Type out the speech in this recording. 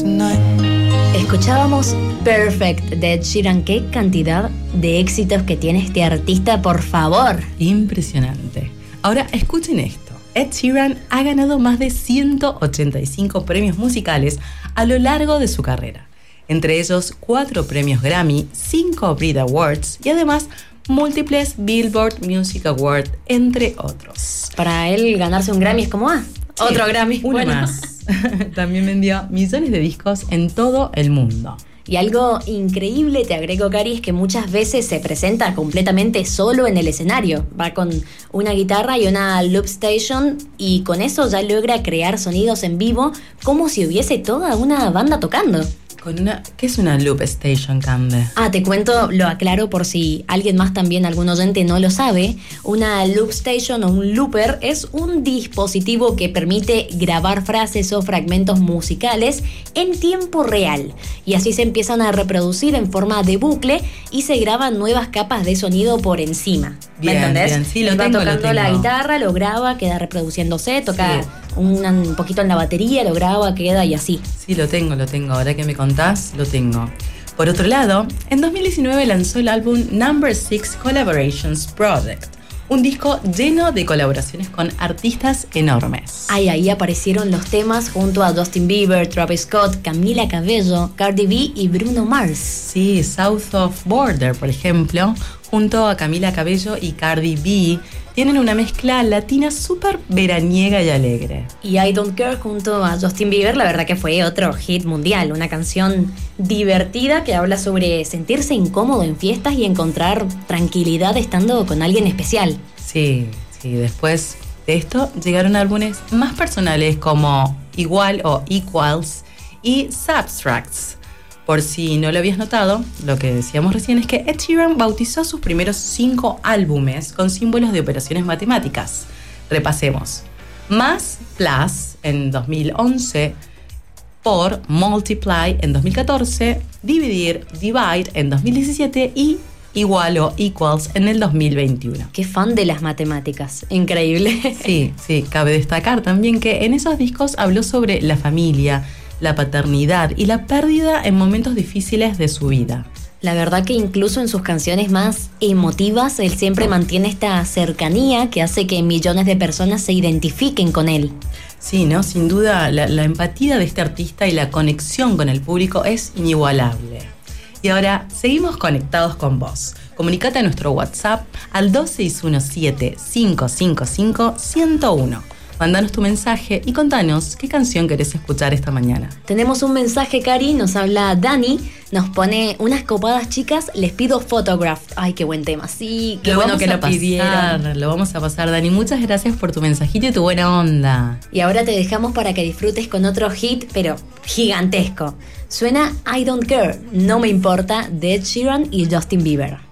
Escuchábamos Perfect de Ed Sheeran. Qué cantidad de éxitos que tiene este artista, por favor. Impresionante. Ahora escuchen esto. Ed Sheeran ha ganado más de 185 premios musicales a lo largo de su carrera. Entre ellos 4 premios Grammy, 5 Brit Awards y además múltiples Billboard Music Awards, entre otros. Para él ganarse un Grammy es como, otro Grammy. Uno más. También vendió millones de discos en todo el mundo. Y algo increíble, te agrego, Cari, es que muchas veces se presenta completamente solo en el escenario. Va con una guitarra y una loop station y con eso ya logra crear sonidos en vivo como si hubiese toda una banda tocando. ¿Qué es una loop station, Cande? Te cuento, lo aclaro por si alguien más también, algún oyente no lo sabe. Una loop station o un looper es un dispositivo que permite grabar frases o fragmentos musicales en tiempo real. Y así se empiezan a reproducir en forma de bucle y se graban nuevas capas de sonido por encima. ¿Me entendés? Bien, sí, lo va tengo, tocando la guitarra, lo graba, queda reproduciéndose, toca un poquito en la batería, lo graba, queda y así. Sí, lo tengo. Ahora que me contás, lo tengo. Por otro lado, en 2019 lanzó el álbum Number 6 Collaborations Project, un disco lleno de colaboraciones con artistas enormes. Ahí aparecieron los temas junto a Justin Bieber, Travis Scott, Camila Cabello, Cardi B y Bruno Mars. Sí, South of Border, por ejemplo, junto a Camila Cabello y Cardi B, tienen una mezcla latina súper veraniega y alegre. Y I Don't Care junto a Justin Bieber, la verdad que fue otro hit mundial, una canción divertida que habla sobre sentirse incómodo en fiestas y encontrar tranquilidad estando con alguien especial. Sí, después de esto llegaron álbumes más personales como Igual o Equals y Subtracts. Por si no lo habías notado, lo que decíamos recién es que Ed Sheeran bautizó sus primeros 5 álbumes con símbolos de operaciones matemáticas. Repasemos. Más plus en 2011, por multiply en 2014, dividir, divide en 2017 y igual o equals en el 2021. Qué fan de las matemáticas, increíble. Sí, cabe destacar también que en esos discos habló sobre la familia, la paternidad y la pérdida en momentos difíciles de su vida. La verdad que incluso en sus canciones más emotivas, él siempre mantiene esta cercanía que hace que millones de personas se identifiquen con él. Sí, ¿no? Sin duda, la empatía de este artista y la conexión con el público es inigualable. Y ahora, seguimos conectados con vos. Comunicate a nuestro WhatsApp al 2617-555-101. Mándanos tu mensaje y contanos qué canción querés escuchar esta mañana. Tenemos un mensaje, Cari, nos habla Dani, nos pone unas copadas chicas, les pido Photograph. Ay, qué buen tema, sí, qué bueno que lo pidieron. Lo vamos a pasar, Dani. Muchas gracias por tu mensajito y tu buena onda. Y ahora te dejamos para que disfrutes con otro hit, pero gigantesco. Suena I Don't Care, No Me Importa, de Ed Sheeran y Justin Bieber.